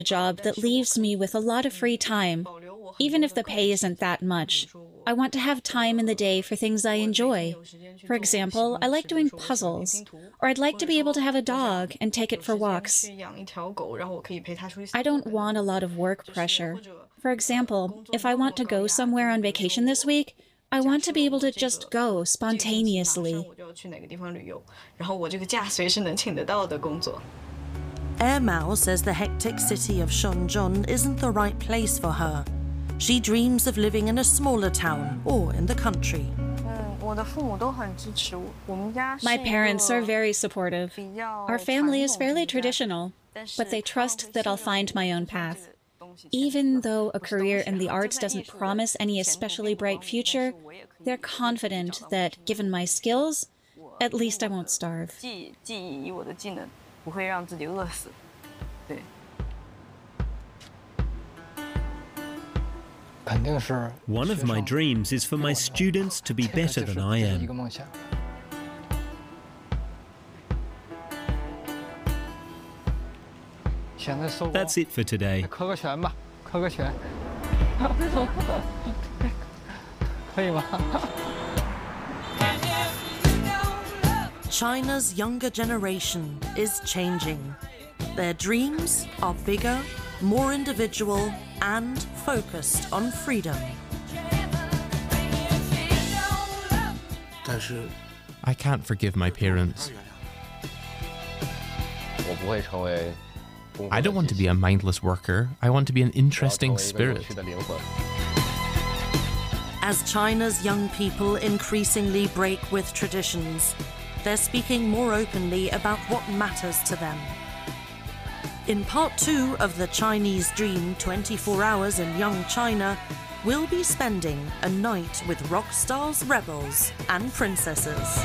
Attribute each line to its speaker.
Speaker 1: a job that leaves me with a lot of free time, even if the pay isn't that much. I want to have time in the day for things I enjoy. For example, I like doing puzzles, or I'd like to be able to have a dog and take it for walks. I don't want a lot of work pressure. For example, if I want to go somewhere on vacation this week, I want to be able to just go spontaneously.
Speaker 2: Air Mao says the hectic city of Shenzhen isn't the right place for her. She dreams of living in a smaller town or in the country.
Speaker 1: My parents are very supportive. Our family is fairly traditional, but they trust that I'll find my own path. Even though a career in the arts doesn't promise any especially bright future, they're confident that, given my skills, at least I won't starve.
Speaker 3: One of my dreams is for my students to be better than I am. That's it for today.
Speaker 2: China's younger generation is changing. Their dreams are bigger, more individual, and focused on freedom.
Speaker 4: I can't forgive my parents. I don't want to be a mindless worker. I want to be an interesting spirit.
Speaker 2: As China's young people increasingly break with traditions, they're speaking more openly about what matters to them. In part 2 of the Chinese Dream 24 Hours in Young China, we'll be spending a night with rock stars, rebels, and princesses.